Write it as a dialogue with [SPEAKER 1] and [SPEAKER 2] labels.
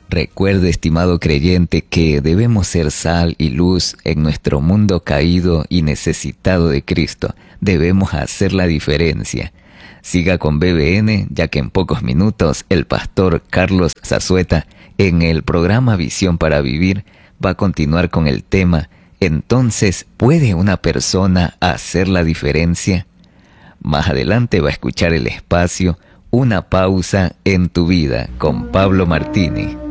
[SPEAKER 1] Recuerde, estimado creyente, que debemos ser sal y luz en nuestro mundo caído y necesitado de Cristo. Debemos hacer la diferencia. Siga con BBN, ya que en pocos minutos el pastor Carlos Zazueta, en el programa Visión para Vivir, va a continuar con el tema «Entonces, ¿puede una persona hacer la diferencia?». Más adelante va a escuchar el espacio «Una pausa en tu vida» con Pablo Martini.